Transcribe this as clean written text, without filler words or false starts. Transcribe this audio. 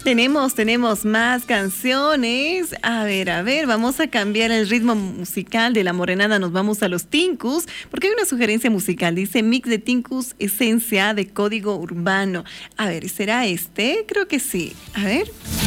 Tenemos más canciones. A ver, vamos a cambiar el ritmo musical de La Morenada, nos vamos a los Tincus, porque hay una sugerencia musical, dice mix de Tincus, esencia de código urbano. A ver, ¿será este? Creo que sí. A ver.